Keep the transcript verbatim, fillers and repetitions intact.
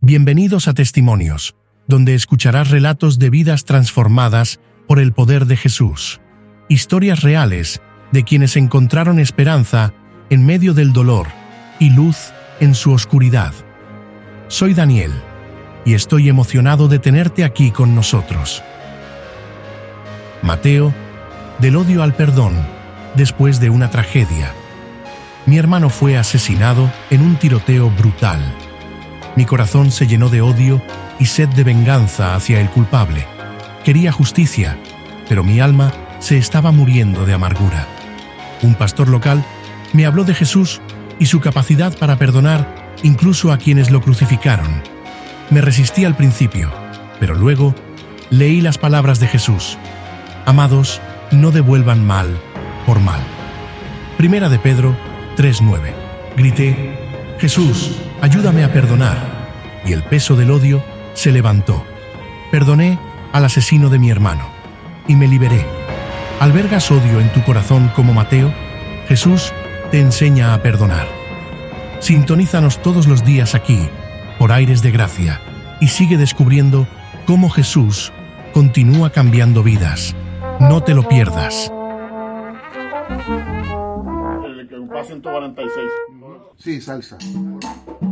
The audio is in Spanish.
Bienvenidos a Testimonios, donde escucharás relatos de vidas transformadas por el poder de Jesús. Historias reales de quienes encontraron esperanza en medio del dolor y luz en su oscuridad. Soy Daniel y estoy emocionado de tenerte aquí con nosotros. Mateo, del odio al perdón, después de una tragedia. Mi hermano fue asesinado en un tiroteo brutal. Mi corazón se llenó de odio y sed de venganza hacia el culpable. Quería justicia, pero mi alma se estaba muriendo de amargura. Un pastor local me habló de Jesús y su capacidad para perdonar incluso a quienes lo crucificaron. Me resistí al principio, pero luego leí las palabras de Jesús. Amados, no devuelvan mal por mal. Primera de Pedro tres nueve. Grité: Jesús, ayúdame a perdonar. Y el peso del odio se levantó. Perdoné al asesino de mi hermano y me liberé. ¿Albergas odio en tu corazón como Mateo? Jesús te enseña a perdonar. Sintonízanos todos los días aquí, por Aires de Gracia, y sigue descubriendo cómo Jesús continúa cambiando vidas. No te lo pierdas. El que pasa en ciento cuarenta y seis. Sí, salsa.